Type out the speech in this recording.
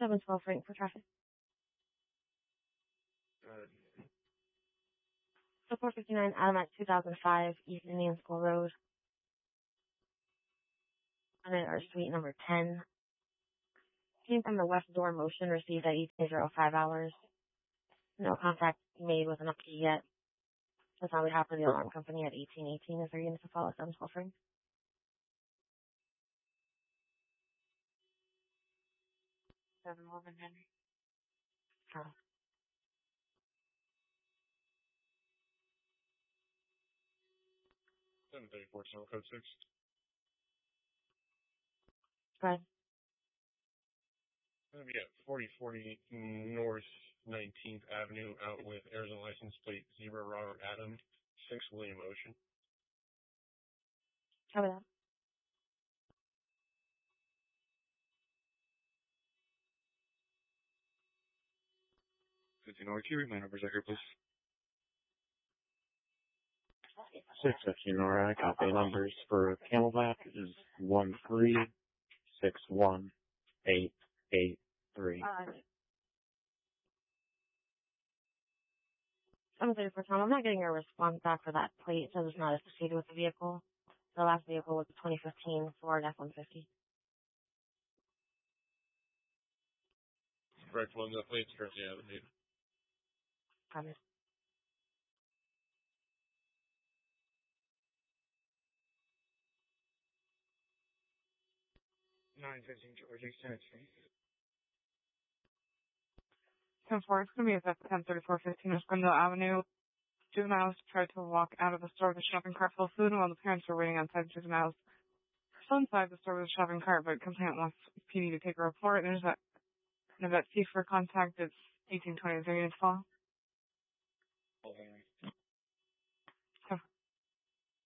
712 Frank for traffic. So 459 Adam at 2005 East Indian School Road. Or suite number 10. Came from the west door motion received at 18:05 hours. No contact made with an update yet. That's on behalf of the alarm company at 1818. Is there units to follow 712 Frank? 711 Henry. Oh. 734 Channel Code 6. Go ahead. We got 4040 North 19th Avenue out with Arizona license plate 0 Robert Adam 6 William Ocean. Cover that. 15 Mercury, my number's here, please. 615 Nora, copy numbers for Camelback is 1361883. 734 Tom, I'm not getting a response back for that plate. It says it's not associated with the vehicle. The last vehicle was a 2015 Ford F-150. Correct one, the plate's currently out of date. Promise. Georgia Extended Street. 10-4, it's going to be at 103415 Springdale Avenue. Juveniles tried to walk out of the store with a shopping cart full of food while the parents were waiting outside. Juveniles still inside the store with a shopping cart, but complainant wants PD to take a report. There's that C for contact. It's 1820. Is there units to follow?